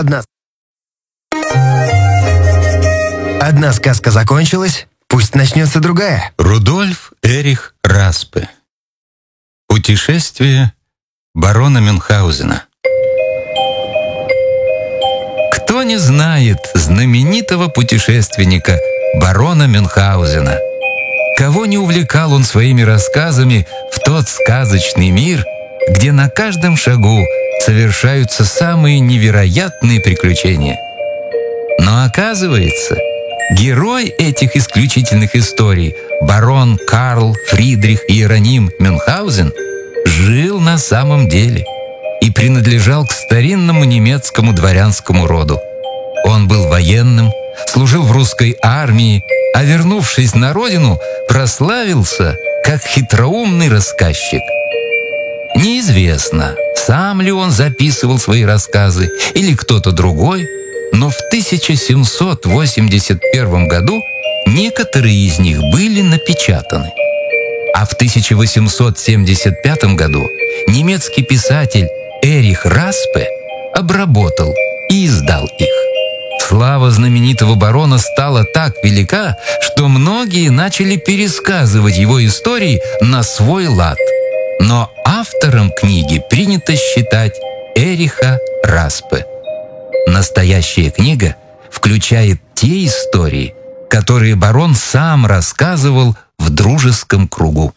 Одна сказка закончилась, пусть начнется другая. Рудольф Эрих Распе. Путешествие барона Мюнхгаузена. Кто не знает знаменитого путешественника барона Мюнхгаузена? Кого не увлекал он своими рассказами в тот сказочный мир, где на каждом шагу совершаются самые невероятные приключения? Но оказывается, герой этих исключительных историй, барон Карл Фридрих Иероним Мюнхгаузен, жил на самом деле и принадлежал к старинному немецкому дворянскому роду. Он был военным, служил в русской армии, а вернувшись на родину, прославился как хитроумный рассказчик. Неизвестно, сам ли он записывал свои рассказы или кто-то другой, но в 1781 году некоторые из них были напечатаны. А в 1875 году немецкий писатель Эрих Распе обработал и издал их. Слава знаменитого барона стала так велика, что многие начали пересказывать его истории на свой лад. Но автором книги принято считать Эриха Распе. Настоящая книга включает те истории, которые барон сам рассказывал в дружеском кругу.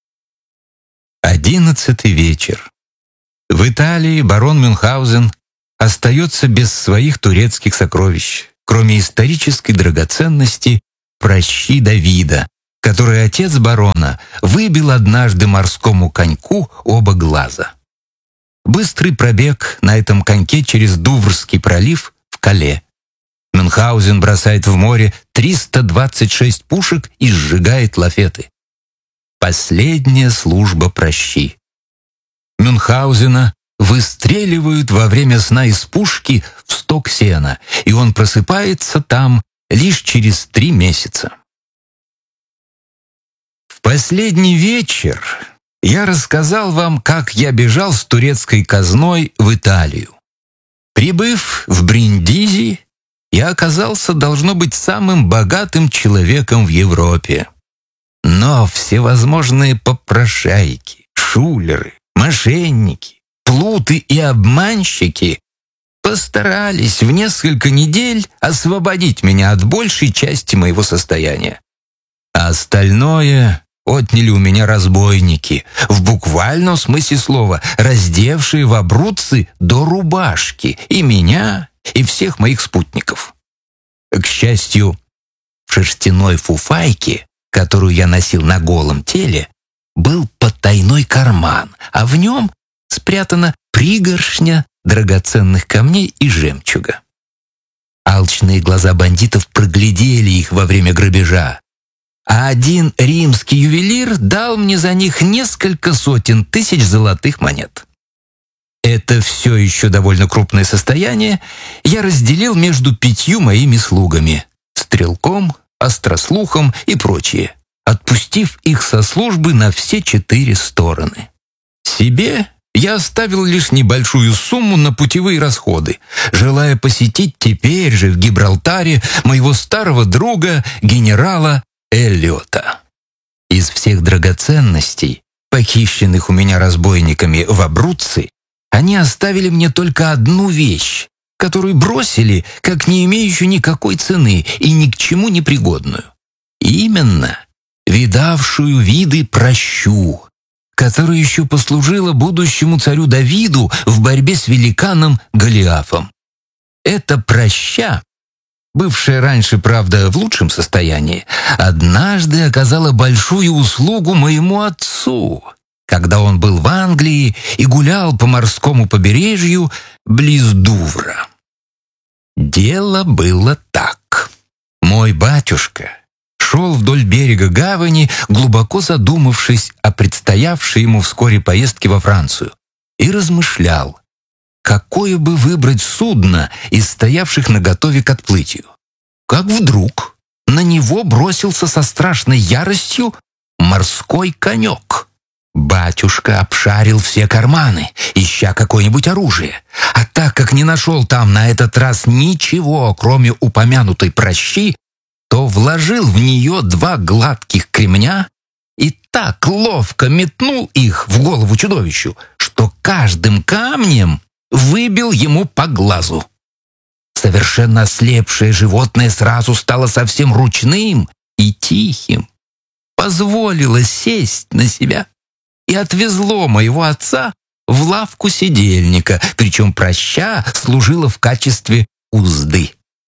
11-й вечер. В Италии барон Мюнхгаузен остается без своих турецких сокровищ, кроме исторической драгоценности пращи Давида, который отец барона выбил однажды морскому коньку оба глаза. Быстрый пробег на этом коньке через Дуврский пролив в Кале. Мюнхгаузен бросает в море 326 пушек и сжигает лафеты. Последняя служба пращи. Мюнхгаузена выстреливают во время сна из пушки в сток сена, и он просыпается там лишь через 3 месяца. В последний вечер я рассказал вам, как я бежал с турецкой казной в Италию. Прибыв в Бриндизи, я оказался, должно быть, самым богатым человеком в Европе. Но всевозможные попрошайки, шулеры, мошенники, плуты и обманщики постарались в несколько недель освободить меня от большей части моего состояния. А остальное отняли у меня разбойники, в буквальном смысле слова, раздевшие в обрудцы до рубашки и меня, и всех моих спутников. К счастью, в шерстяной фуфайке, которую я носил на голом теле, был потайной карман, а в нем спрятана пригоршня драгоценных камней и жемчуга. Алчные глаза бандитов проглядели их во время грабежа, а один римский ювелир дал мне за них несколько сотен тысяч золотых монет. Это все еще довольно крупное состояние я разделил между 5 моими слугами — стрелком, острослухом и прочие, отпустив их со службы на все 4 стороны. Себе я оставил лишь небольшую сумму на путевые расходы, желая посетить теперь же в Гибралтаре моего старого друга генерала Эллиота. Из всех драгоценностей, похищенных у меня разбойниками в Абруцци, они оставили мне только одну вещь, которую бросили, как не имеющую никакой цены и ни к чему не пригодную. Именно видавшую виды пращу, которая еще послужила будущему царю Давиду в борьбе с великаном Голиафом. Эта праща, бывшая раньше, правда, в лучшем состоянии, однажды оказала большую услугу моему отцу, когда он был в Англии и гулял по морскому побережью близ Дувра. Дело было так. Мой батюшка шел вдоль берега гавани, глубоко задумавшись о предстоявшей ему вскоре поездке во Францию, и размышлял, какое бы выбрать судно из стоявших наготове к отплытию. Как вдруг на него бросился со страшной яростью морской конек. Батюшка обшарил все карманы, ища какое-нибудь оружие, а так так как не нашел там на этот раз ничего, кроме упомянутой пращи, то вложил в нее 2 гладких кремня и так ловко метнул их в голову чудовищу, что каждым камнем выбил ему по глазу. Совершенно ослепшее животное сразу стало совсем ручным и тихим, позволило сесть на себя и отвезло моего отца в лавку седельника, причем праща служила в качестве узды.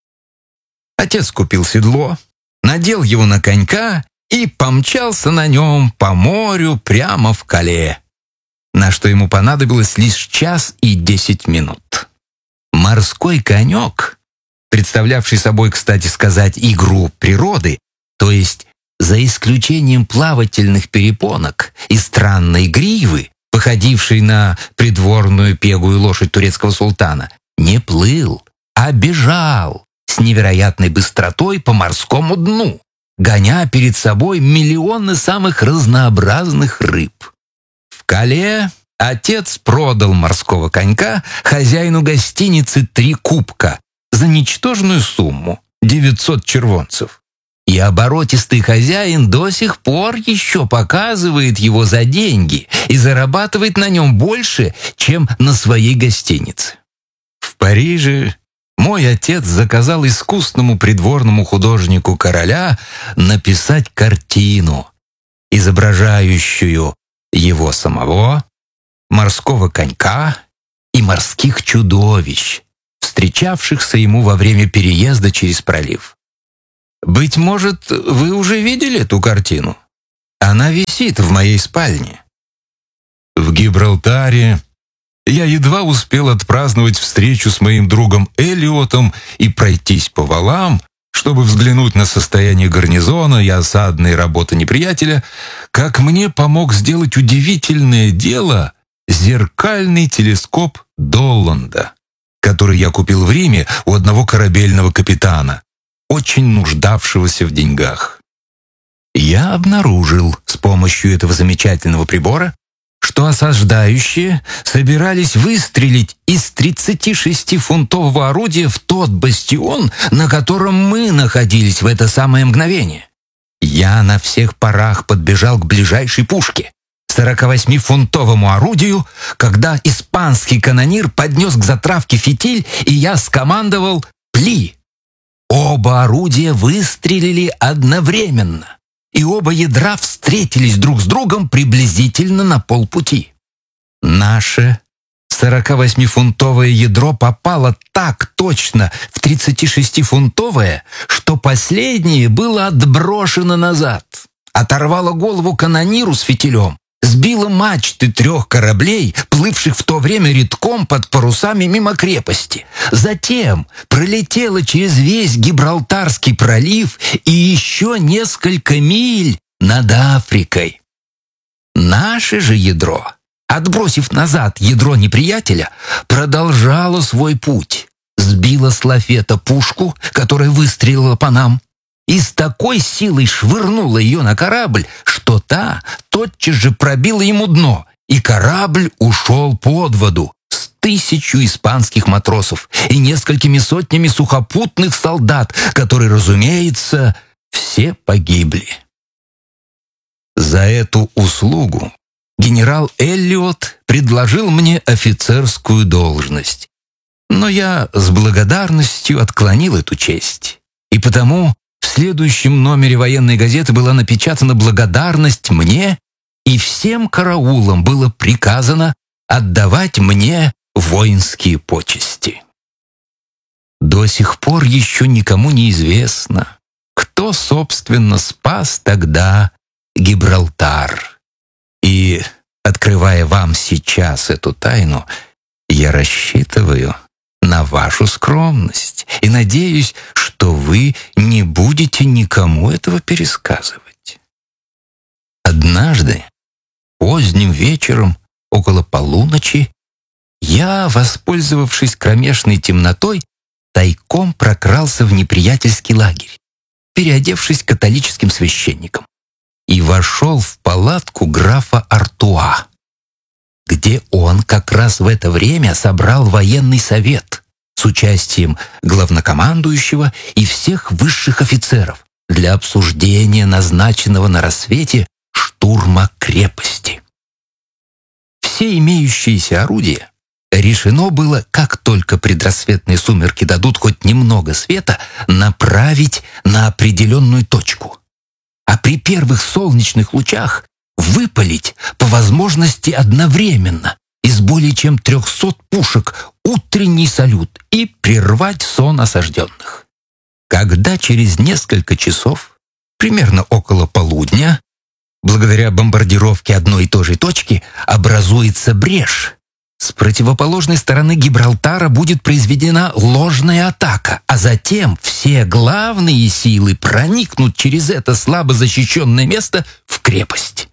Отец купил седло, надел его на конька и помчался на нем по морю прямо в Кале, на что ему понадобилось лишь 1 час и 10 минут. Морской конек, представлявший собой, кстати сказать, игру природы, то есть за исключением плавательных перепонок и странной гривы, походившей на придворную пегую лошадь турецкого султана, не плыл, а бежал с невероятной быстротой по морскому дну, гоня перед собой миллионы самых разнообразных рыб. В Кале отец продал морского конька хозяину гостиницы «Три кубка» за ничтожную сумму — 900 червонцев. И оборотистый хозяин до сих пор еще показывает его за деньги и зарабатывает на нем больше, чем на своей гостинице. В Париже мой отец заказал искусному придворному художнику короля написать картину, изображающую его самого, морского конька и морских чудовищ, встречавшихся ему во время переезда через пролив. Быть может, вы уже видели эту картину? Она висит в моей спальне. В Гибралтаре я едва успел отпраздновать встречу с моим другом Эллиотом и пройтись по валам, чтобы взглянуть на состояние гарнизона и осадные работы неприятеля, как мне помог сделать удивительное дело зеркальный телескоп Долланда, который я купил в Риме у одного корабельного капитана, очень нуждавшегося в деньгах. Я обнаружил с помощью этого замечательного прибора, что осаждающие собирались выстрелить из 36-фунтового орудия в тот бастион, на котором мы находились в это самое мгновение. Я на всех парах подбежал к ближайшей пушке, 48-фунтовому орудию, когда испанский канонир поднес к затравке фитиль, и я скомандовал «Пли!». Оба орудия выстрелили одновременно, и оба ядра встретились друг с другом приблизительно на полпути. Наше 48-фунтовое ядро попало так точно в 36-фунтовое, что последнее было отброшено назад, оторвало голову канониру с фитилем, сбило мачты 3 кораблей, плывших в то время редком под парусами мимо крепости. Затем пролетело через весь Гибралтарский пролив и еще несколько миль над Африкой. Наше же ядро, отбросив назад ядро неприятеля, продолжало свой путь, сбило с лафета пушку, которая выстрелила по нам, и с такой силой швырнула ее на корабль, что та тотчас же пробила ему дно, и корабль ушел под воду с 1000 испанских матросов и несколькими сотнями сухопутных солдат, которые, разумеется, все погибли. За эту услугу генерал Эллиот предложил мне офицерскую должность, но я с благодарностью отклонил эту честь, и потому в следующем номере военной газеты была напечатана благодарность мне, и всем караулам было приказано отдавать мне воинские почести. До сих пор еще никому не известно, кто, собственно, спас тогда Гибралтар. И, открывая вам сейчас эту тайну, я рассчитываю на вашу скромность и надеюсь, что вы не будете никому этого пересказывать. Однажды, поздним вечером, около полуночи, я, воспользовавшись кромешной темнотой, тайком прокрался в неприятельский лагерь, переодевшись католическим священником, и вошел в палатку графа Артуа. где он как раз в это время собрал военный совет с участием главнокомандующего и всех высших офицеров для обсуждения назначенного на рассвете штурма крепости. Все имеющиеся орудия решено было, как только предрассветные сумерки дадут хоть немного света, направить на определенную точку, а при первых солнечных лучах выпалить по возможности одновременно из более чем 300 пушек утренний салют и прервать сон осажденных. Когда через несколько часов, примерно около полудня, благодаря бомбардировке одной и той же точки, образуется брешь, с противоположной стороны Гибралтара будет произведена ложная атака, а затем все главные силы проникнут через это слабо защищенное место в крепость.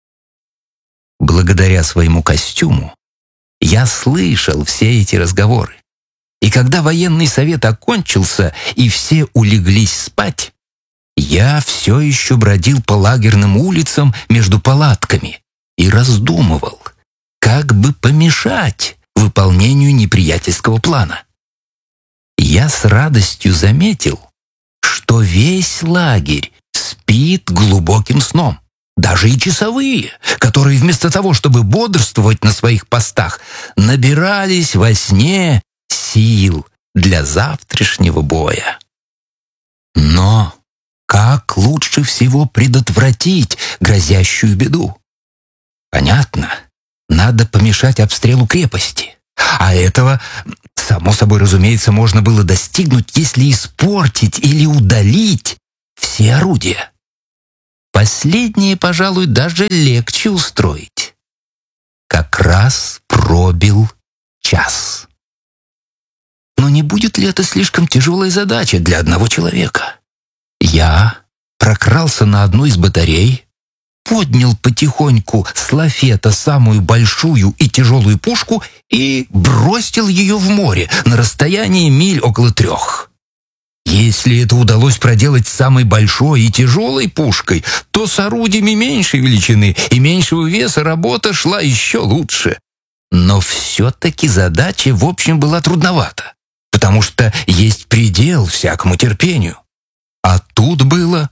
Благодаря своему костюму я слышал все эти разговоры. И когда военный совет окончился и все улеглись спать, я все еще бродил по лагерным улицам между палатками и раздумывал, как бы помешать выполнению неприятельского плана. Я с радостью заметил, что весь лагерь спит глубоким сном. Даже и часовые, которые вместо того, чтобы бодрствовать на своих постах, набирались во сне сил для завтрашнего боя. Но как лучше всего предотвратить грозящую беду? Понятно, надо помешать обстрелу крепости. А этого, само собой разумеется, можно было достигнуть, если испортить или удалить все орудия. Последнее, пожалуй, даже легче устроить. Как раз пробил час. Но не будет ли это слишком тяжелая задача для одного человека? Я прокрался на одну из батарей, поднял потихоньку с лафета самую большую и тяжелую пушку и бросил ее в море на расстоянии миль около 3. Если это удалось проделать с самой большой и тяжелой пушкой, то с орудиями меньшей величины и меньшего веса работа шла еще лучше. Но все-таки задача в общем была трудновата, потому что есть предел всякому терпению. А тут было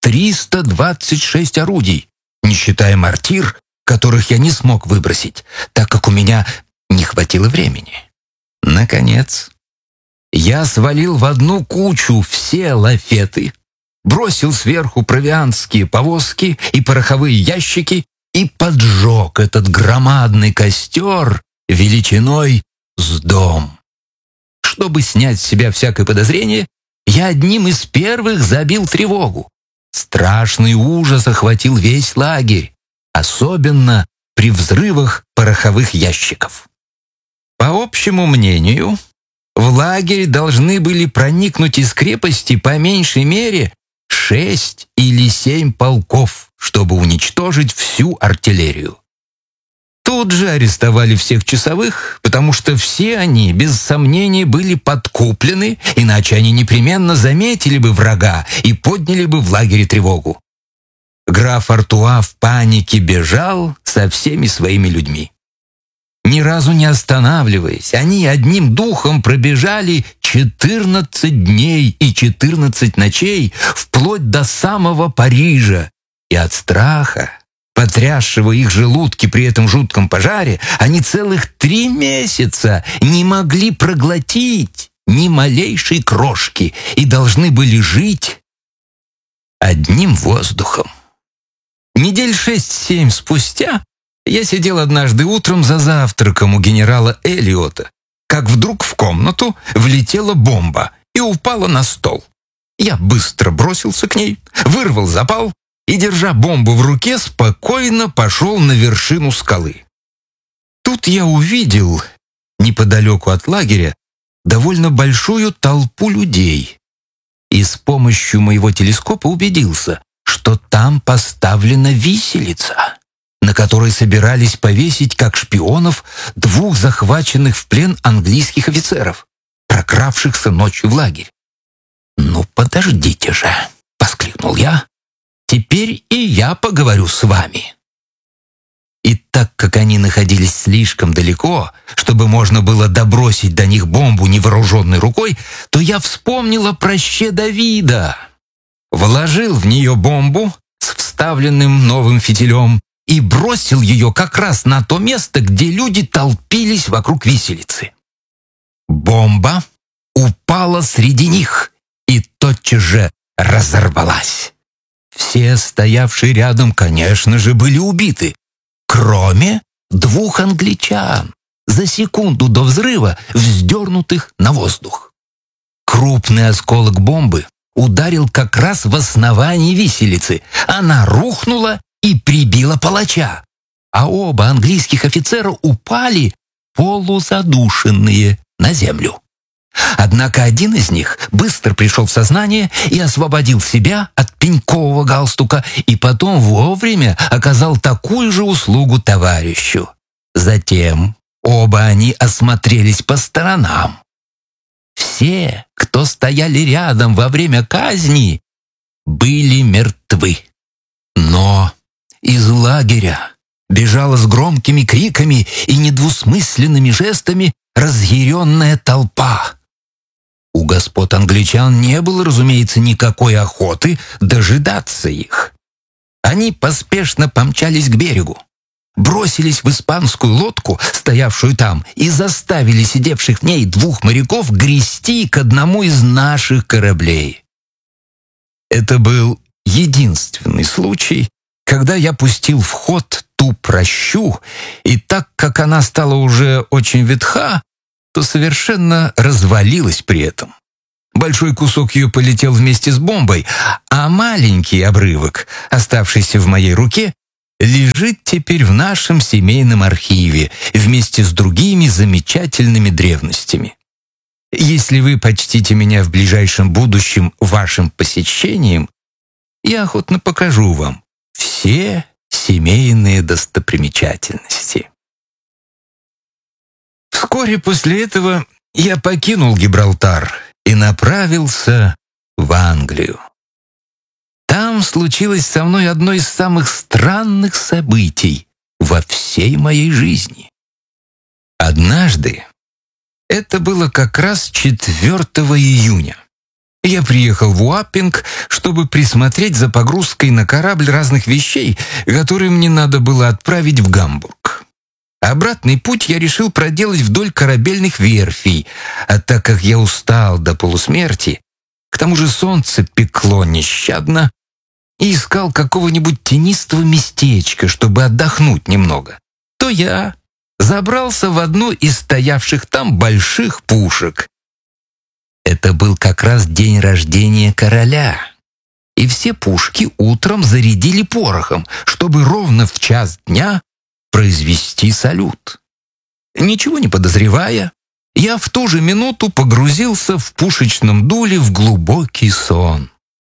326 орудий, не считая мортир, которых я не смог выбросить, так как у меня не хватило времени. Наконец, я свалил в одну кучу все лафеты, бросил сверху провиантские повозки и пороховые ящики и поджег этот громадный костер величиной с дом. Чтобы снять с себя всякое подозрение, я одним из первых забил тревогу. Страшный ужас охватил весь лагерь, особенно при взрывах пороховых ящиков. По общему мнению, в лагерь должны были проникнуть из крепости по меньшей мере 6 или 7 полков, чтобы уничтожить всю артиллерию. Тут же арестовали всех часовых, потому что все они, без сомнения, были подкуплены, иначе они непременно заметили бы врага и подняли бы в лагере тревогу. Граф Артуа в панике бежал со всеми своими людьми. Ни разу не останавливаясь, они одним духом пробежали 14 дней и 14 ночей вплоть до самого Парижа, и от страха, потрясшего их желудки при этом жутком пожаре, они целых 3 месяца не могли проглотить ни малейшей крошки и должны были жить одним воздухом. Недель 6-7 спустя я сидел однажды утром за завтраком у генерала Эллиота, как вдруг в комнату влетела бомба и упала на стол. Я быстро бросился к ней, вырвал запал и, держа бомбу в руке, спокойно пошел на вершину скалы. Тут я увидел, неподалеку от лагеря, довольно большую толпу людей и с помощью моего телескопа убедился, что там поставлена виселица, на которой собирались повесить как шпионов 2 захваченных в плен английских офицеров, прокравшихся ночью в лагерь. «Ну, подождите же!» — воскликнул я. «Теперь и я поговорю с вами». И так как они находились слишком далеко, чтобы можно было добросить до них бомбу невооруженной рукой, то я вспомнил о проще Давида. Вложил в нее бомбу с вставленным новым фитилем и бросил ее как раз на то место, где люди толпились вокруг виселицы. Бомба упала среди них и тотчас же разорвалась. Все стоявшие рядом, конечно же, были убиты, кроме 2 англичан, за секунду до взрыва вздернутых на воздух. Крупный осколок бомбы ударил как раз в основании виселицы. Она рухнула и прибила палача, а оба английских офицера упали полузадушенные на землю. Однако один из них быстро пришел в сознание и освободил себя от пенькового галстука, и потом вовремя оказал такую же услугу товарищу. Затем оба они осмотрелись по сторонам. Все, кто стояли рядом во время казни, были мертвы. Но из лагеря бежала с громкими криками и недвусмысленными жестами разъяренная толпа. У господ англичан не было, разумеется, никакой охоты дожидаться их. Они поспешно помчались к берегу, бросились в испанскую лодку, стоявшую там, и заставили сидевших в ней 2 моряков грести к одному из наших кораблей. Это был единственный случай, когда я пустил в ход ту прощу, и так как она стала уже очень ветха, то совершенно развалилась при этом. Большой кусок ее полетел вместе с бомбой, а маленький обрывок, оставшийся в моей руке, лежит теперь в нашем семейном архиве вместе с другими замечательными древностями. Если вы почтите меня в ближайшем будущем вашим посещением, я охотно покажу вам все семейные достопримечательности. Вскоре после этого я покинул Гибралтар и направился в Англию. Там случилось со мной одно из самых странных событий во всей моей жизни. Однажды, это было как раз 4 июня, я приехал в Уаппинг, чтобы присмотреть за погрузкой на корабль разных вещей, которые мне надо было отправить в Гамбург. Обратный путь я решил проделать вдоль корабельных верфей, а так как я устал до полусмерти, к тому же солнце пекло нещадно, и искал какого-нибудь тенистого местечка, чтобы отдохнуть немного, то я забрался в одну из стоявших там больших пушек. Это был как раз день рождения короля, и все пушки утром зарядили порохом, чтобы ровно в 1:00 дня произвести салют. Ничего не подозревая, я в ту же минуту погрузился в пушечном дуле в глубокий сон.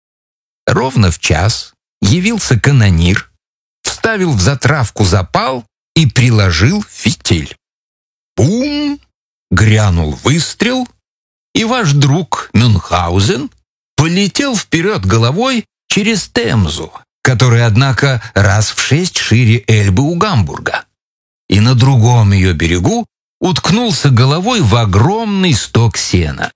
Ровно в 1:00 явился канонир, вставил в затравку запал и приложил фитиль. Бум! Грянул выстрел, и ваш друг Мюнхгаузен полетел вперед головой через Темзу, которая, однако, раз в 6 шире Эльбы у Гамбурга, и на другом ее берегу уткнулся головой в огромный сток сена.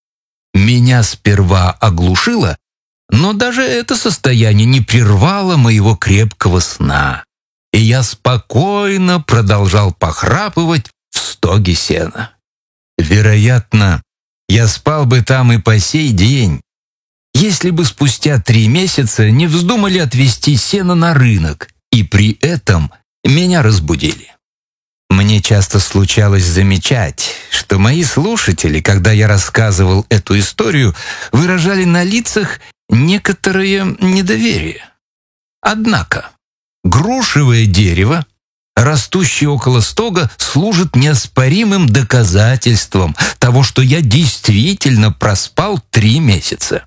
Меня сперва оглушило, но даже это состояние не прервало моего крепкого сна, и я спокойно продолжал похрапывать в стоге сена. Вероятно, я спал бы там и по сей день, если бы спустя 3 месяца не вздумали отвезти сено на рынок, и при этом меня разбудили. Мне часто случалось замечать, что мои слушатели, когда я рассказывал эту историю, выражали на лицах некоторое недоверие. Однако грушевое дерево, растущее около стога, служит неоспоримым доказательством того, что я действительно проспал 3 месяца.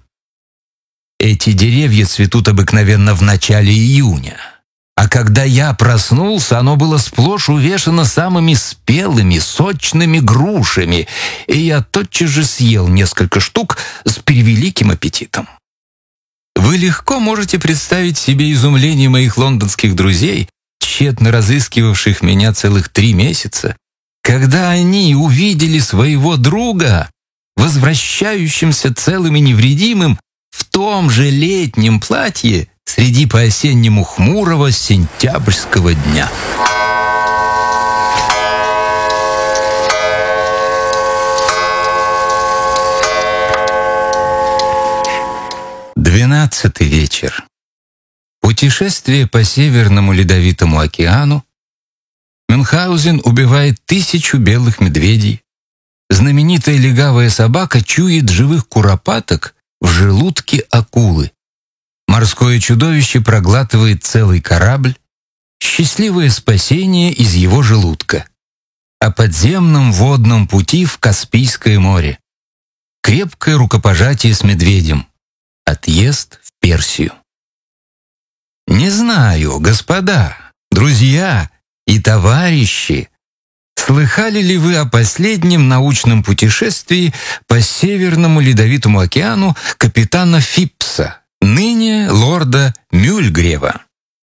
Эти деревья цветут обыкновенно в начале июня, а когда я проснулся, оно было сплошь увешано самыми спелыми, сочными грушами, и я тотчас же съел несколько штук с превеликим аппетитом. Вы легко можете представить себе изумление моих лондонских друзей, тщетно разыскивавших меня целых 3 месяца, когда они увидели своего друга, возвращающимся целым и невредимым в том же летнем платье среди по-осеннему хмурого сентябрьского дня. Двенадцатый вечер. Путешествие по Северному Ледовитому океану. Мюнхгаузен убивает 1000 белых медведей. Знаменитая легавая собака чует живых куропаток в желудке акулы. Морское чудовище проглатывает целый корабль. Счастливое спасение из его желудка. О подземном водном пути в Каспийское море. Крепкое рукопожатие с медведем. Отъезд в Персию. Не знаю, господа, друзья и товарищи, слыхали ли вы о последнем научном путешествии по Северному Ледовитому океану капитана Фипса, ныне лорда Мюльгрева?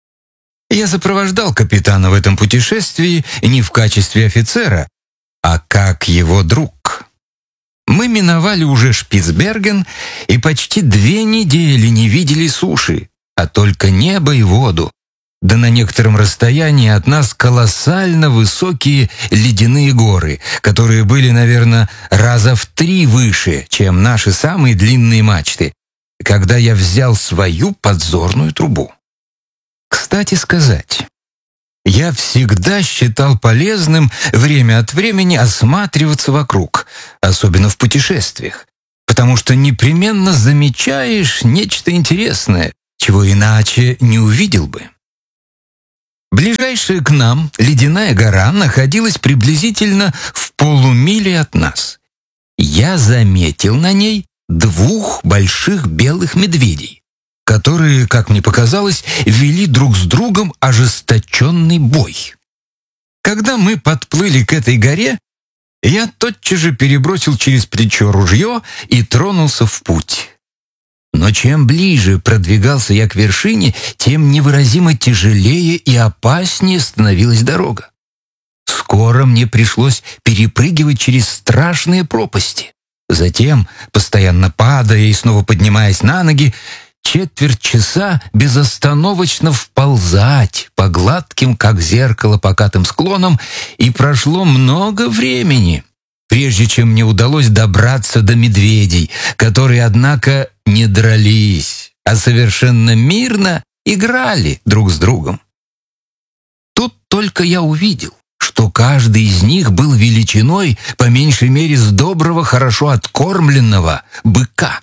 Я сопровождал капитана в этом путешествии не в качестве офицера, а как его друг. Мы миновали уже Шпицберген и почти 2 недели не видели суши, а только небо и воду. Да на некотором расстоянии от нас колоссально высокие ледяные горы, которые были, наверное, раза в 3 выше, чем наши самые длинные мачты, когда я взял свою подзорную трубу. Кстати сказать, я всегда считал полезным время от времени осматриваться вокруг, особенно в путешествиях, потому что непременно замечаешь нечто интересное, чего иначе не увидел бы. Ближайшая к нам ледяная гора находилась приблизительно в полумиле от нас. Я заметил на ней 2 больших белых медведей, которые, как мне показалось, вели друг с другом ожесточенный бой. Когда мы подплыли к этой горе, я тотчас же перебросил через плечо ружье и тронулся в путь. Но чем ближе продвигался я к вершине, тем невыразимо тяжелее и опаснее становилась дорога. Скоро мне пришлось перепрыгивать через страшные пропасти. Затем, постоянно падая и снова поднимаясь на ноги, 1/4 часа безостановочно вползать по гладким, как зеркало, покатым склонам, и прошло много времени, прежде чем мне удалось добраться до медведей, которые, однако, не дрались, а совершенно мирно играли друг с другом. Тут только я увидел, что каждый из них был величиной, по меньшей мере, с доброго, хорошо откормленного быка.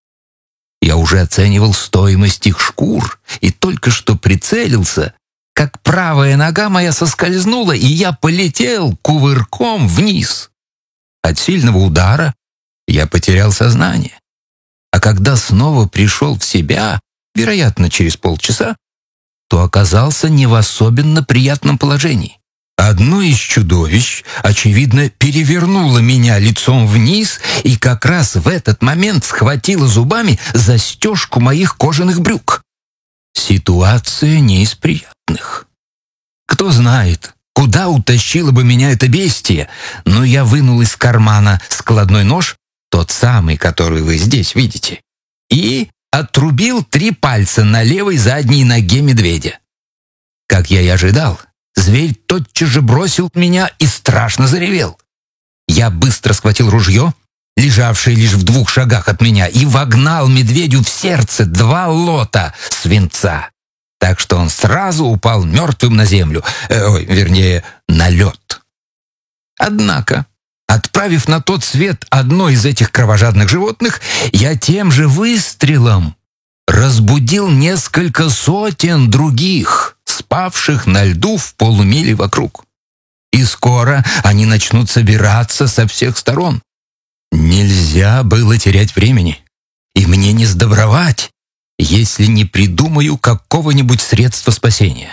Я уже оценивал стоимость их шкур и только что прицелился, как правая нога моя соскользнула, и я полетел кувырком вниз. От сильного удара я потерял сознание. А когда снова пришел в себя, вероятно, через полчаса, то оказался не в особенно приятном положении. Одно из чудовищ, очевидно, перевернуло меня лицом вниз и как раз в этот момент схватило зубами застежку моих кожаных брюк. Ситуация не из приятных. Кто знает, куда утащило бы меня это бестие, но я вынул из кармана складной нож, тот самый, который вы здесь видите, и отрубил 3 пальца на левой задней ноге медведя. Как я и ожидал, зверь тотчас же бросил меня и страшно заревел. Я быстро схватил ружье, лежавшее лишь в 2 шагах от меня, и вогнал медведю в сердце 2 лота свинца, так что он сразу упал мертвым на землю, вернее, на лед. Однако, отправив на тот свет одно из этих кровожадных животных, я тем же выстрелом разбудил несколько сотен других, спавших на льду в полумиле вокруг. И скоро они начнут собираться со всех сторон. Нельзя было терять времени, и мне не сдобровать, если не придумаю какого-нибудь средства спасения.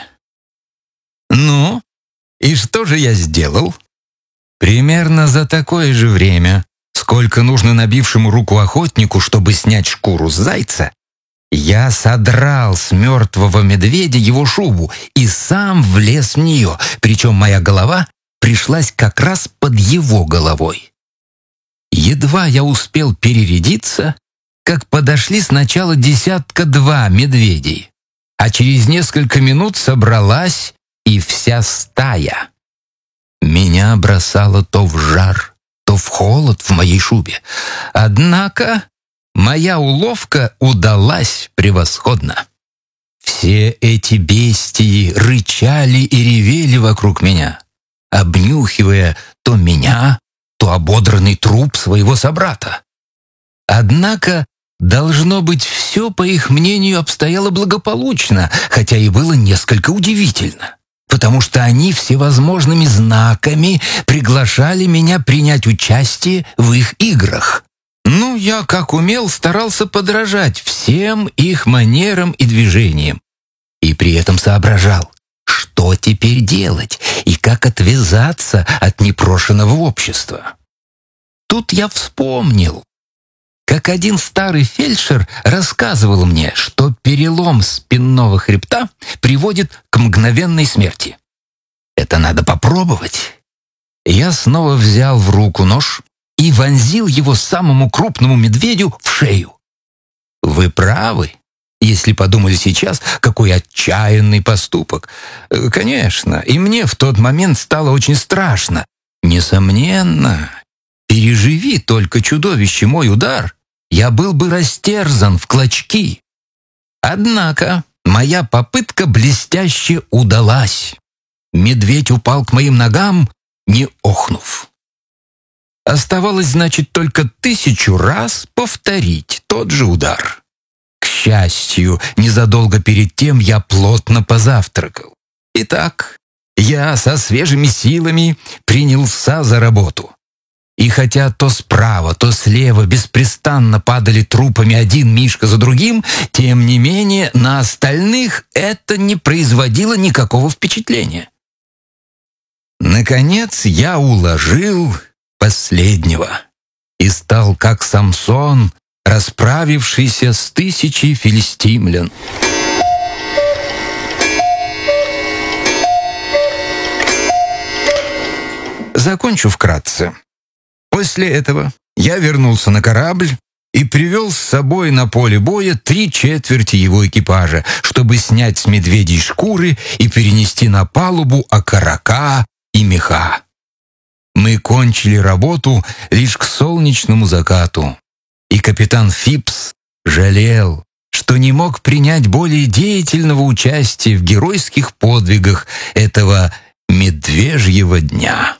Ну, и что же я сделал? Примерно за такое же время, сколько нужно набившему руку охотнику, чтобы снять шкуру с зайца, Я содрал с мертвого медведя его шубу и сам влез в нее, причем моя голова пришлась как раз под его головой. Едва я успел перерядиться, как подошли сначала 10-2 медведей, а через несколько минут собралась и вся стая. Меня бросало то в жар, то в холод в моей шубе. Однако моя уловка удалась превосходно. Все эти бестии рычали и ревели вокруг меня, обнюхивая то меня, то ободранный труп своего собрата. Однако, должно быть, все, по их мнению, обстояло благополучно, хотя и было несколько удивительно, потому что они всевозможными знаками приглашали меня принять участие в их играх. Ну, я, как умел, старался подражать всем их манерам и движениям, и при этом соображал, что теперь делать и как отвязаться от непрошенного общества. Тут я вспомнил, как один старый фельдшер рассказывал мне, что перелом спинного хребта приводит к мгновенной смерти. Это надо попробовать. Я снова взял в руку нож и вонзил его самому крупному медведю в шею. Вы правы, если подумали сейчас, какой отчаянный поступок. Конечно, и мне в тот момент стало очень страшно. Несомненно, переживи только чудовище мой удар, я был бы растерзан в клочки. Однако моя попытка блестяще удалась. Медведь упал к моим ногам, не охнув. Оставалось, значит, только 1000 раз повторить тот же удар. К счастью, незадолго перед тем я плотно позавтракал. Итак, я со свежими силами принялся за работу. И хотя то справа, то слева беспрестанно падали трупами один мишка за другим, тем не менее на остальных это не производило никакого впечатления. Наконец я уложил последнего и стал как Самсон, расправившийся с 1000 филистимлян. Закончу вкратце. После этого я вернулся на корабль и привел с собой на поле боя 3/4 его экипажа, чтобы снять с медведей шкуры и перенести на палубу окорока и меха. Мы кончили работу лишь к солнечному закату, и капитан Фипс жалел, что не мог принять более деятельного участия в геройских подвигах этого медвежьего дня.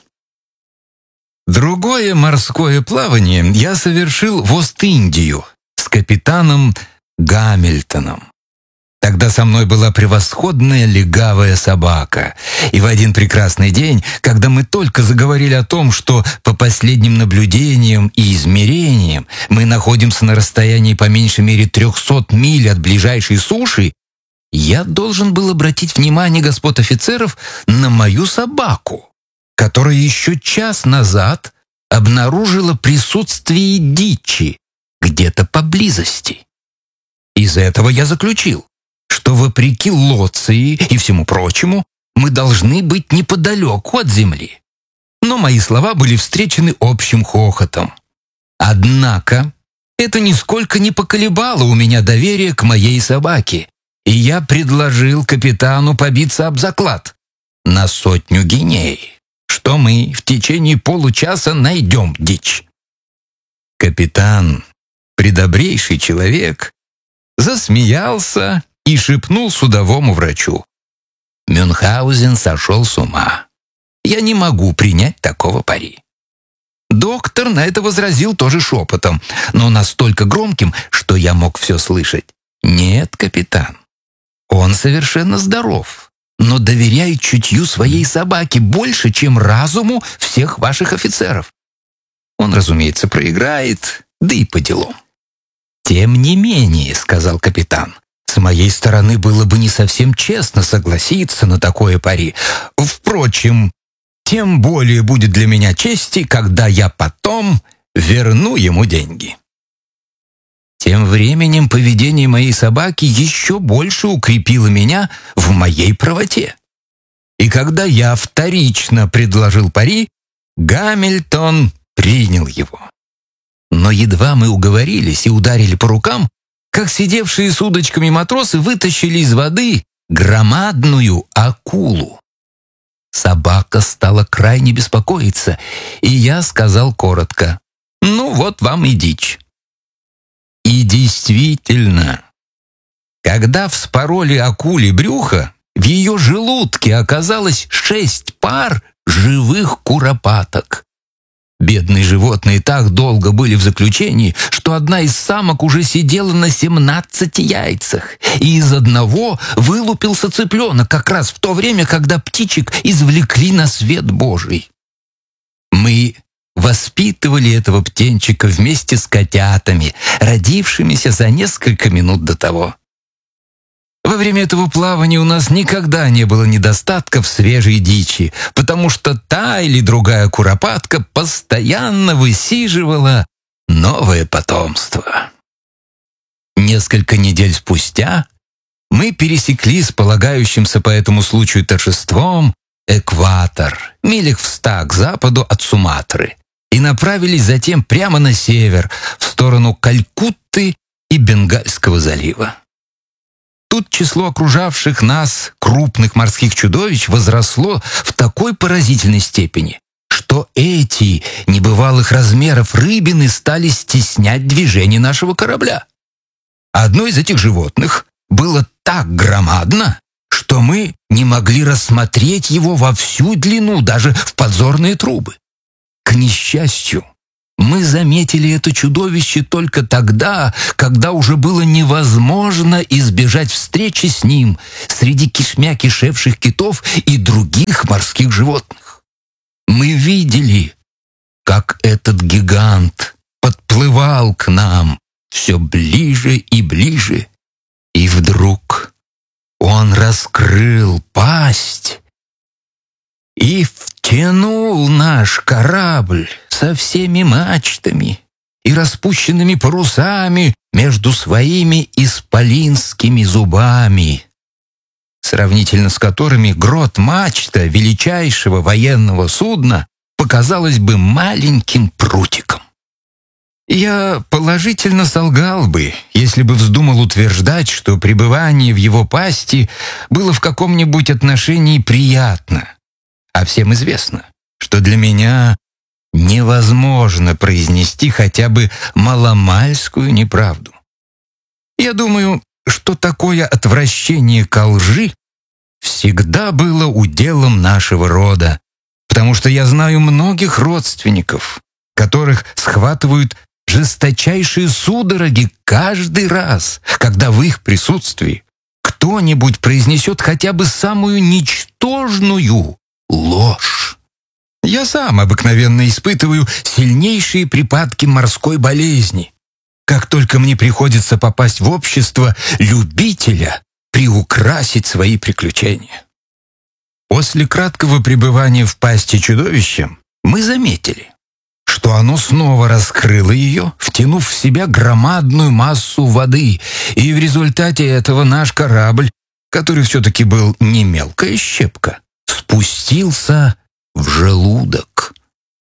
Другое морское плавание я совершил в Ост-Индию с капитаном Гамильтоном. Тогда со мной была превосходная легавая собака. И в один прекрасный день, когда мы только заговорили о том, что по последним наблюдениям и измерениям мы находимся на расстоянии по меньшей мере 300 миль от ближайшей суши, я должен был обратить внимание господ офицеров на мою собаку, которая еще час назад обнаружила присутствие дичи где-то поблизости. Из этого я заключил, что вопреки Лоции и всему прочему мы должны быть неподалеку от земли. Но мои слова были встречены общим хохотом. Однако это нисколько не поколебало у меня доверие к моей собаке, и я предложил капитану побиться об заклад на 100 гиней, что мы в течение получаса найдем дичь. Капитан, предобрейший человек, засмеялся и шепнул судовому врачу: «Мюнхгаузен сошел с ума. Я не могу принять такого пари». Доктор на это возразил тоже шепотом, но настолько громким, что я мог все слышать. «Нет, капитан, он совершенно здоров, но доверяет чутью своей собаке больше, чем разуму всех ваших офицеров. Он, разумеется, проиграет, да и по делам». «Тем не менее», — сказал капитан, «с моей стороны было бы не совсем честно согласиться на такое пари. Впрочем, тем более будет для меня чести, когда я потом верну ему деньги». Тем временем поведение моей собаки еще больше укрепило меня в моей правоте. И когда я вторично предложил пари, Гамильтон принял его. Но едва мы уговорились и ударили по рукам, как сидевшие с удочками матросы вытащили из воды громадную акулу. Собака стала крайне беспокоиться, и я сказал коротко: «Ну вот вам и дичь». И действительно, когда вспороли акуле брюхо, в ее желудке оказалось 6 пар живых куропаток. Бедные животные так долго были в заключении, что одна из самок уже сидела на 17 яйцах, и из одного вылупился цыпленок как раз в то время, когда птичек извлекли на свет Божий. Мы воспитывали этого птенчика вместе с котятами, родившимися за несколько минут до того. Во время этого плавания у нас никогда не было недостатка в свежей дичи, потому что та или другая куропатка постоянно высиживала новое потомство. Несколько недель спустя мы пересекли с полагающимся по этому случаю торжеством экватор, милях в 100 к западу от Суматры, и направились затем прямо на север, в сторону Калькутты и Бенгальского залива. Тут число окружавших нас крупных морских чудовищ возросло в такой поразительной степени, что эти небывалых размеров рыбины стали стеснять движение нашего корабля. Одно из этих животных было так громадно, что мы не могли рассмотреть его во всю длину, даже в подзорные трубы. К несчастью, мы заметили это чудовище только тогда, когда уже было невозможно избежать встречи с ним среди кишмя кишевших китов и других морских животных. Мы видели, как этот гигант подплывал к нам все ближе и ближе, и вдруг он раскрыл пасть и втянул наш корабль со всеми мачтами и распущенными парусами между своими исполинскими зубами, сравнительно с которыми грот-мачта величайшего военного судна показалась бы маленьким прутиком. Я положительно солгал бы, если бы вздумал утверждать, что пребывание в его пасти было в каком-нибудь отношении приятно. А всем известно, что для меня невозможно произнести хотя бы маломальскую неправду. Я думаю, что такое отвращение ко лжи всегда было уделом нашего рода, потому что я знаю многих родственников, которых схватывают жесточайшие судороги каждый раз, когда в их присутствии кто-нибудь произнесет хотя бы самую ничтожную ложь. Я сам обыкновенно испытываю сильнейшие припадки морской болезни, как только мне приходится попасть в общество любителя приукрасить свои приключения. После краткого пребывания в пасти чудовища мы заметили, что оно снова раскрыло ее, втянув в себя громадную массу воды, и в результате этого наш корабль, который все-таки был не мелкая щепка, спустился в желудок.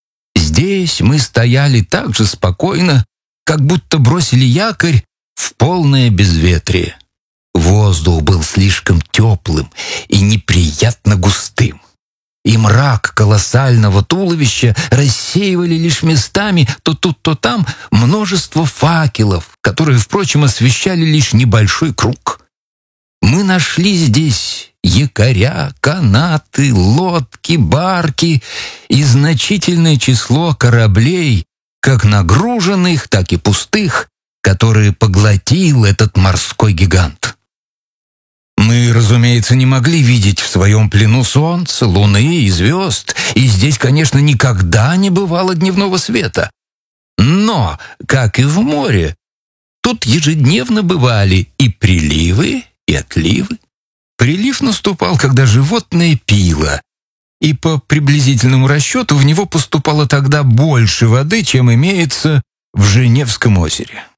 Здесь мы стояли так же спокойно, как будто бросили якорь в полное безветрие. Воздух был слишком теплым и неприятно густым, и мрак колоссального туловища рассеивали лишь местами то тут, то там множество факелов, которые, впрочем, освещали лишь небольшой круг. Мы нашли здесь якоря, канаты, лодки, барки и значительное число кораблей, как нагруженных, так и пустых, которые поглотил этот морской гигант. Мы, разумеется, не могли видеть в своем плену солнца, луны и звезд, и здесь, конечно, никогда не бывало дневного света. Но, как и в море, тут ежедневно бывали и приливы, и отливы. Прилив наступал, когда животное пило, и по приблизительному расчету в него поступало тогда больше воды, чем имеется в Женевском озере.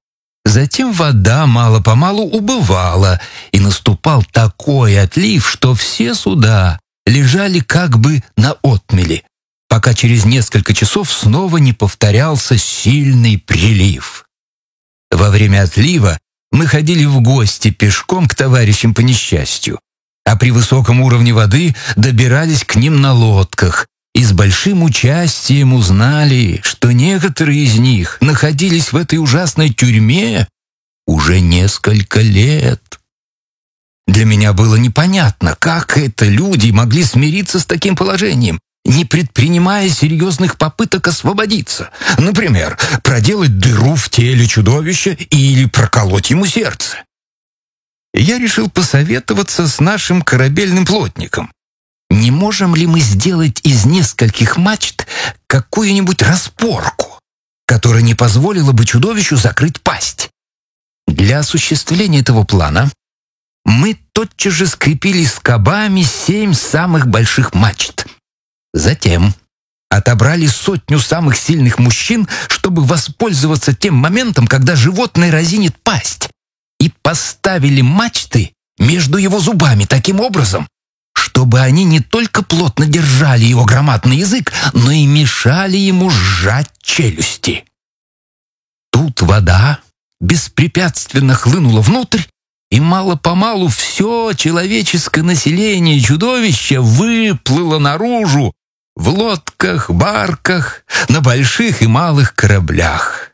Затем вода мало-помалу убывала, и наступал такой отлив, что все суда лежали как бы на отмели, пока через несколько часов снова не повторялся сильный прилив. Во время отлива мы ходили в гости пешком к товарищам по несчастью, а при высоком уровне воды добирались к ним на лодках и с большим участием узнали, что некоторые из них находились в этой ужасной тюрьме уже несколько лет. Для меня было непонятно, как это люди могли смириться с таким положением, не предпринимая серьезных попыток освободиться. Например, проделать дыру в теле чудовища или проколоть ему сердце. Я решил посоветоваться с нашим корабельным плотником. Не можем ли мы сделать из нескольких мачт какую-нибудь распорку, которая не позволила бы чудовищу закрыть пасть? Для осуществления этого плана мы тотчас же скрепили скобами 7 самых больших мачт. Затем отобрали 100 самых сильных мужчин, чтобы воспользоваться тем моментом, когда животное разинет пасть, и поставили мачты между его зубами таким образом, чтобы они не только плотно держали его громадный язык, но и мешали ему сжать челюсти. Тут вода беспрепятственно хлынула внутрь, и мало-помалу все человеческое население чудовища выплыло наружу в лодках, барках, на больших и малых кораблях.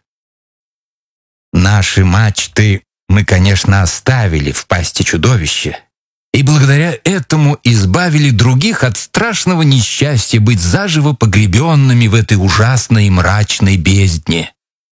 Наши мачты мы, конечно, оставили в пасти чудовища, и благодаря этому избавили других от страшного несчастья быть заживо погребенными в этой ужасной и мрачной бездне.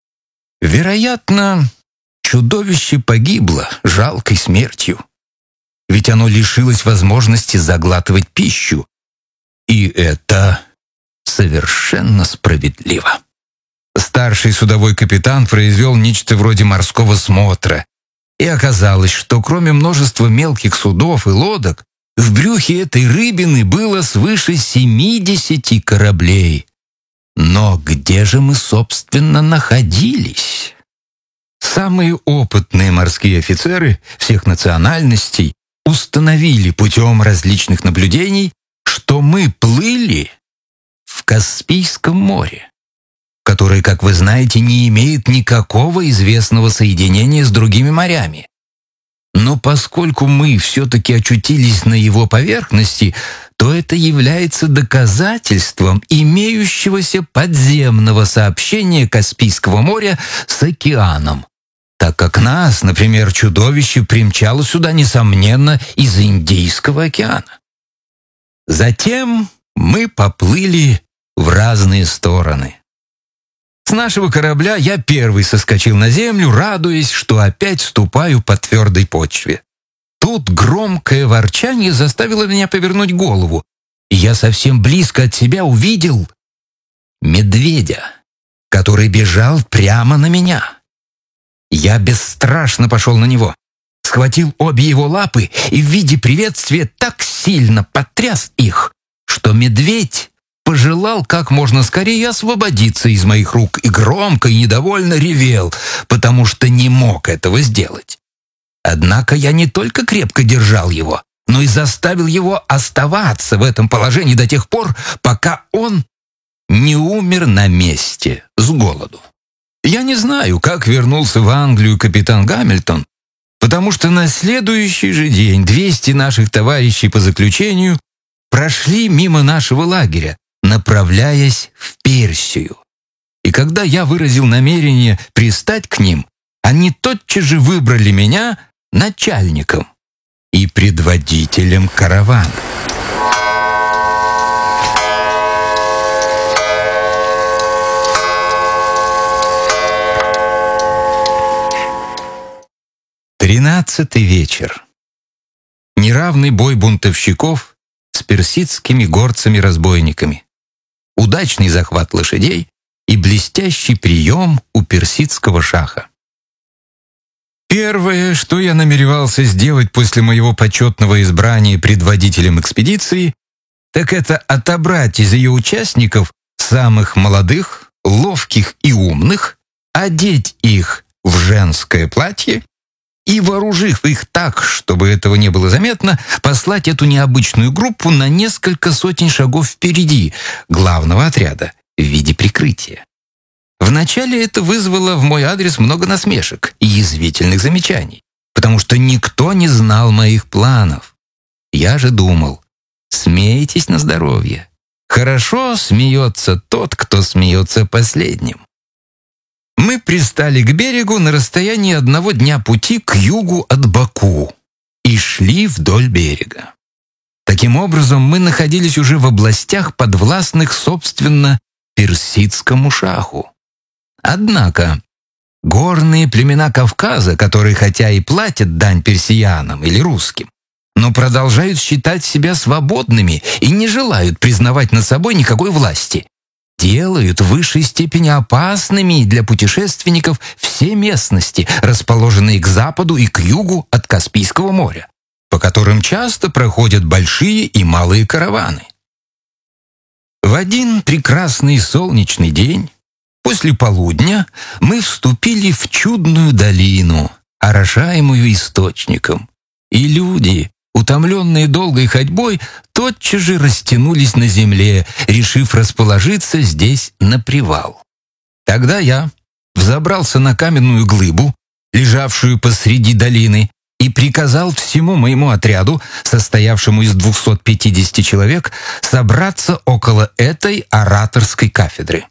Вероятно, чудовище погибло жалкой смертью, ведь оно лишилось возможности заглатывать пищу, и это совершенно справедливо. Старший судовой капитан произвел нечто вроде морского смотра, и оказалось, что кроме множества мелких судов и лодок, в брюхе этой рыбины было свыше 70 кораблей. Но где же мы, собственно, находились? Самые опытные морские офицеры всех национальностей установили путем различных наблюдений, что мы плыли в Каспийском море, которое, как вы знаете, не имеет никакого известного соединения с другими морями. Но поскольку мы все-таки очутились на его поверхности, то это является доказательством имеющегося подземного сообщения Каспийского моря с океаном, так как нас, например, чудовище примчало сюда, несомненно, из Индийского океана. Затем мы поплыли в разные стороны. С нашего корабля я первый соскочил на землю, радуясь, что опять ступаю по твердой почве. Тут громкое ворчание заставило меня повернуть голову, и я совсем близко от себя увидел медведя, который бежал прямо на меня. Я бесстрашно пошел на него, схватил обе его лапы и в виде приветствия так сильно потряс их, что медведь пожелал как можно скорее освободиться из моих рук и громко и недовольно ревел, потому что не мог этого сделать. Однако я не только крепко держал его, но и заставил его оставаться в этом положении до тех пор, пока он не умер на месте с голоду. Я не знаю, как вернулся в Англию капитан Гамильтон, потому что на следующий же день 200 наших товарищей по заключению прошли мимо нашего лагеря, направляясь в Персию. И когда я выразил намерение пристать к ним, они тотчас же выбрали меня начальником и предводителем каравана. Тринадцатый вечер. Неравный бой бунтовщиков с персидскими горцами-разбойниками. Удачный захват лошадей и блестящий прием у персидского шаха. Первое, что я намеревался сделать после моего почетного избрания предводителем экспедиции, так это отобрать из ее участников самых молодых, ловких и умных, одеть их в женское платье и, вооружив их так, чтобы этого не было заметно, послать эту необычную группу на несколько сотен шагов впереди главного отряда в виде прикрытия. Вначале это вызвало в мой адрес много насмешек и язвительных замечаний, потому что никто не знал моих планов. Я же думал, смейтесь на здоровье. Хорошо смеется тот, кто смеется последним. Мы пристали к берегу на расстоянии 1 дня пути к югу от Баку и шли вдоль берега. Таким образом, мы находились уже в областях, подвластных, собственно, персидскому шаху. Однако горные племена Кавказа, которые хотя и платят дань персиянам или русским, но продолжают считать себя свободными и не желают признавать над собой никакой власти, делают в высшей степени опасными для путешественников все местности, расположенные к западу и к югу от Каспийского моря, по которым часто проходят большие и малые караваны. В один прекрасный солнечный день, после полудня, мы вступили в чудную долину, орошаемую источником, и люди, утомленные долгой ходьбой, тотчас же растянулись на земле, решив расположиться здесь на привал. Тогда я взобрался на каменную глыбу, лежавшую посреди долины, и приказал всему моему отряду, состоявшему из 250 человек, собраться около этой ораторской кафедры.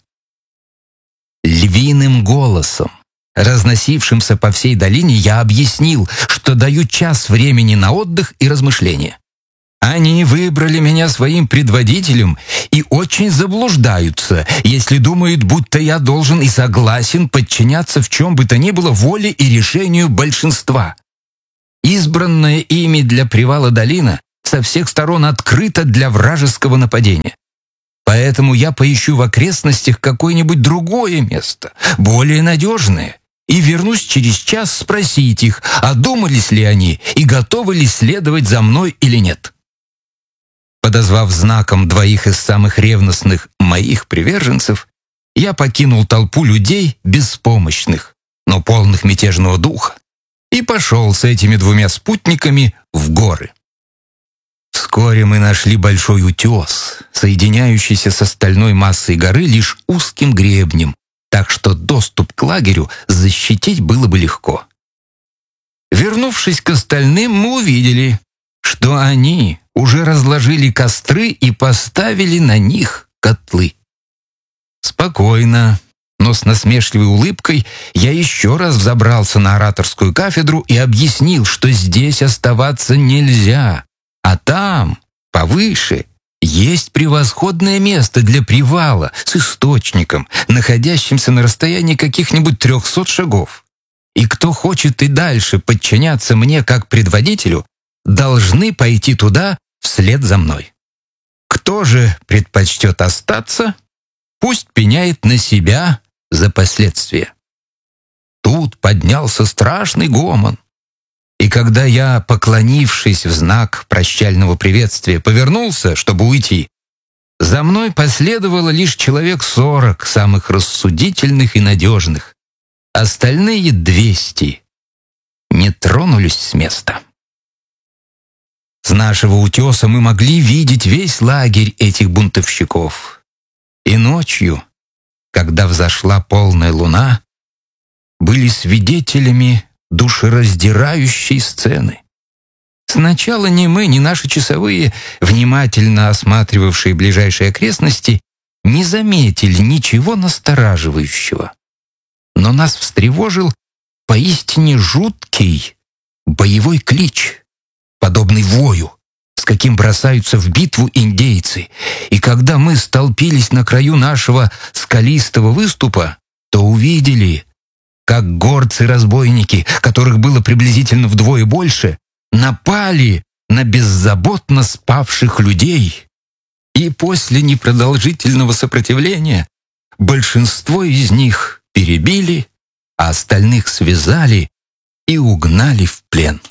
Львиным голосом, разносившимся по всей долине, я объяснил, что даю час времени на отдых и размышления. Они выбрали меня своим предводителем и очень заблуждаются, если думают, будто я должен и согласен подчиняться в чем бы то ни было воле и решению большинства. Избранная ими для привала долина со всех сторон открыта для вражеского нападения. Поэтому я поищу в окрестностях какое-нибудь другое место, более надежное, и вернусь через час спросить их, одумались ли они и готовы ли следовать за мной или нет. Подозвав знаком 2 из самых ревностных моих приверженцев, я покинул толпу людей беспомощных, но полных мятежного духа, и пошел с этими 2 спутниками в горы. Вскоре мы нашли большой утес, соединяющийся с остальной массой горы лишь узким гребнем, так что доступ к лагерю защитить было бы легко. Вернувшись к остальным, мы увидели, что они уже разложили костры и поставили на них котлы. Спокойно, но с насмешливой улыбкой я еще раз взобрался на ораторскую кафедру и объяснил, что здесь оставаться нельзя, а там, повыше, есть превосходное место для привала с источником, находящимся на расстоянии каких-нибудь 300 шагов. И кто хочет и дальше подчиняться мне как предводителю, должны пойти туда вслед за мной. Кто же предпочтет остаться, пусть пеняет на себя за последствия. Тут поднялся страшный гомон. И когда я, поклонившись в знак прощального приветствия, повернулся, чтобы уйти, за мной последовало лишь человек 40 самых рассудительных и надежных. Остальные 200 не тронулись с места. С нашего утеса мы могли видеть весь лагерь этих бунтовщиков. И ночью, когда взошла полная луна, были свидетелями душераздирающей сцены. Сначала ни мы, ни наши часовые, внимательно осматривавшие ближайшие окрестности, не заметили ничего настораживающего. Но нас встревожил поистине жуткий боевой клич, подобный вою, с каким бросаются в битву индейцы. И когда мы столпились на краю нашего скалистого выступа, то увидели, как горцы-разбойники, которых было приблизительно вдвое больше, напали на беззаботно спавших людей. И после непродолжительного сопротивления большинство из них перебили, а остальных связали и угнали в плен.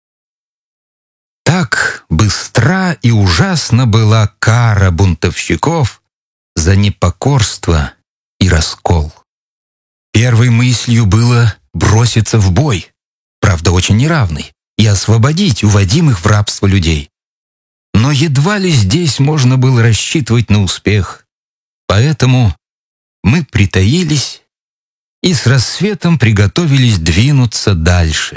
Так быстра и ужасна была кара бунтовщиков за непокорство и раскол. Первой мыслью было броситься в бой, правда, очень неравный, и освободить уводимых в рабство людей. Но едва ли здесь можно было рассчитывать на успех. Поэтому мы притаились и с рассветом приготовились двинуться дальше.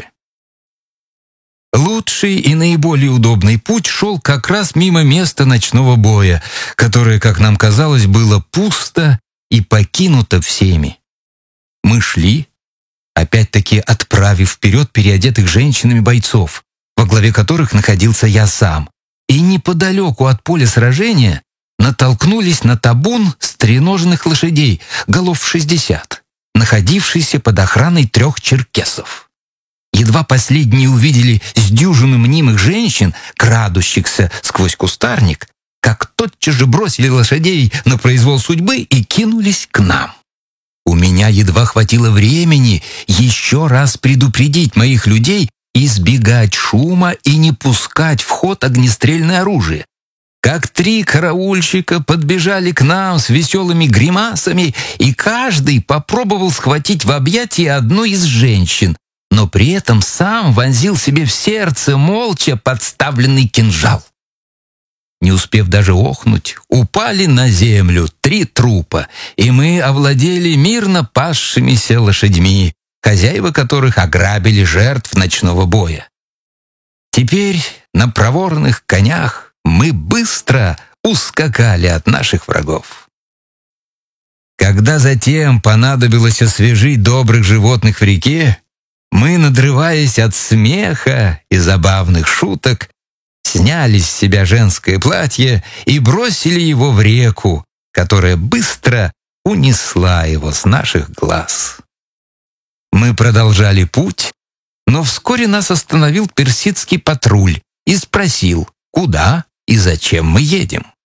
Лучший и наиболее удобный путь шел как раз мимо места ночного боя, которое, как нам казалось, было пусто и покинуто всеми. Мы шли, опять-таки отправив вперед переодетых женщинами бойцов, во главе которых находился я сам, и неподалеку от поля сражения натолкнулись на табун стреноженных лошадей, голов 60, находившийся под охраной 3 черкесов. Едва последние увидели с дюжину мнимых женщин, крадущихся сквозь кустарник, как тотчас же бросили лошадей на произвол судьбы и кинулись к нам. У меня едва хватило времени еще раз предупредить моих людей избегать шума и не пускать в ход огнестрельное оружие. Как 3 караульщика подбежали к нам с веселыми гримасами, и каждый попробовал схватить в объятия одну из женщин, но при этом сам вонзил себе в сердце молча подставленный кинжал. Не успев даже охнуть, упали на землю 3 трупа, и мы овладели мирно пасшимися лошадьми, хозяева которых ограбили жертв ночного боя. Теперь на проворных конях мы быстро ускакали от наших врагов. Когда затем понадобилось освежить добрых животных в реке, мы, надрываясь от смеха и забавных шуток, сняли с себя женское платье и бросили его в реку, которая быстро унесла его с наших глаз. Мы продолжали путь, но вскоре нас остановил персидский патруль и спросил, куда и зачем мы едем.